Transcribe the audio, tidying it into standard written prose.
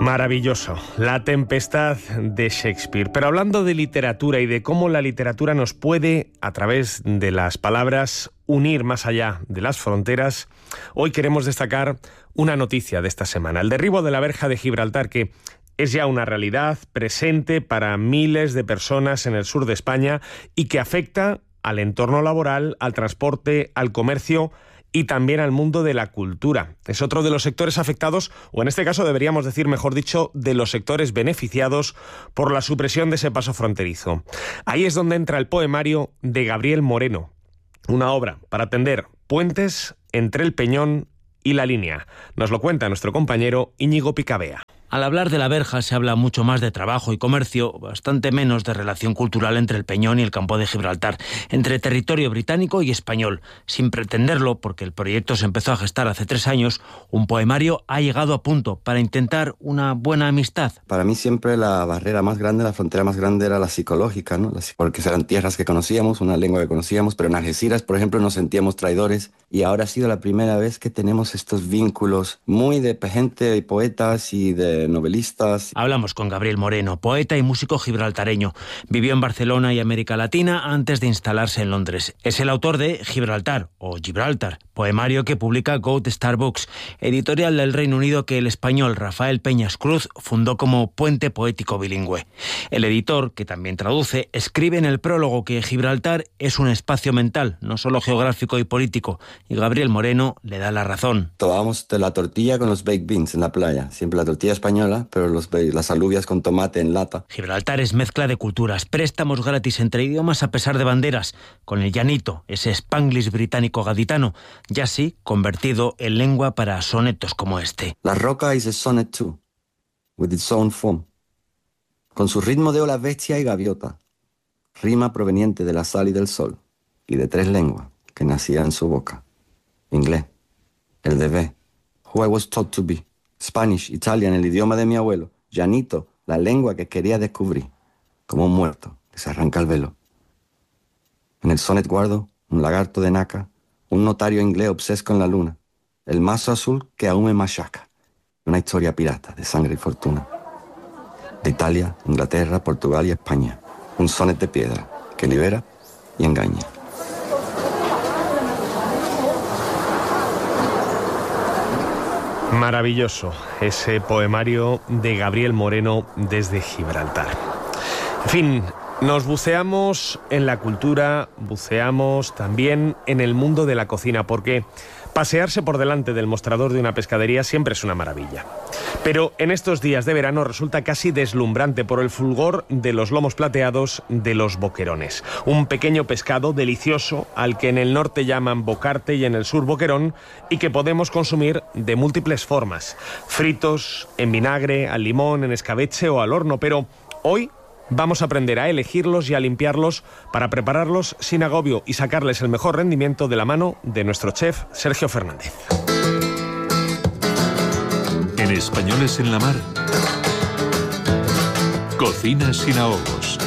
Maravilloso, La Tempestad de Shakespeare. Pero hablando de literatura y de cómo la literatura nos puede, a través de las palabras, unir más allá de las fronteras, hoy queremos destacar una noticia de esta semana. El derribo de la verja de Gibraltar, que es ya una realidad presente para miles de personas en el sur de España y que afecta al entorno laboral, al transporte, al comercio y también al mundo de la cultura. Es otro de los sectores afectados, o en este caso deberíamos decir, mejor dicho, de los sectores beneficiados por la supresión de ese paso fronterizo. Ahí es donde entra el poemario de Gabriel Moreno, una obra para tender puentes entre el Peñón y la Línea. Nos lo cuenta nuestro compañero Íñigo Picabea. Al hablar de la verja se habla mucho más de trabajo y comercio, bastante menos de relación cultural entre el Peñón y el campo de Gibraltar, entre territorio británico y español. Sin pretenderlo, porque el proyecto se empezó a gestar hace 3 años, un poemario ha llegado a punto para intentar una buena amistad. Para mí siempre la barrera más grande, la frontera más grande era la psicológica, ¿no? Porque eran tierras que conocíamos, una lengua que conocíamos, pero en Algeciras, por ejemplo, nos sentíamos traidores y ahora ha sido la primera vez que tenemos estos vínculos muy de gente y poetas y de novelistas. Hablamos con Gabriel Moreno, poeta y músico gibraltareño. Vivió en Barcelona y América Latina antes de instalarse en Londres. Es el autor de Gibraltar, o Gibraltar, poemario que publica Gold Star Books, editorial del Reino Unido que el español Rafael Peñas Cruz fundó como puente poético bilingüe. El editor, que también traduce, escribe en el prólogo que Gibraltar es un espacio mental, no solo geográfico y político, y Gabriel Moreno le da la razón. Tomábamos la tortilla con los baked beans en la playa, siempre la tortilla española, pero las alubias con tomate en lata. Gibraltar es mezcla de culturas, préstamos gratis entre idiomas a pesar de banderas, con el llanito, ese spanglish británico gaditano, ya sí convertido en lengua para sonetos como este. La roca is a sonnet too, with its own form, con su ritmo de ola bestia y gaviota, rima proveniente de la sal y del sol, y de 3 lenguas que nacían en su boca. Inglés, el bebé, who I was taught to be. Spanish, Italian, el idioma de mi abuelo. Llanito, la lengua que quería descubrir. Como un muerto que se arranca el velo. En el sonnet guardo un lagarto de nácar, un notario inglés obseso con la luna, el mazo azul que aún me machaca, una historia pirata de sangre y fortuna. De Italia, Inglaterra, Portugal y España. Un sonnet de piedra que libera y engaña. Maravilloso ese poemario de Gabriel Moreno desde Gibraltar. En fin, nos buceamos en la cultura, buceamos también en el mundo de la cocina, porque pasearse por delante del mostrador de una pescadería siempre es una maravilla. Pero en estos días de verano resulta casi deslumbrante por el fulgor de los lomos plateados de los boquerones. Un pequeño pescado delicioso al que en el norte llaman bocarte y en el sur boquerón, y que podemos consumir de múltiples formas. Fritos, en vinagre, al limón, en escabeche o al horno. Pero hoy vamos a aprender a elegirlos y a limpiarlos para prepararlos sin agobio y sacarles el mejor rendimiento de la mano de nuestro chef Sergio Fernández. En Españoles en la Mar, Cocina sin ahogos.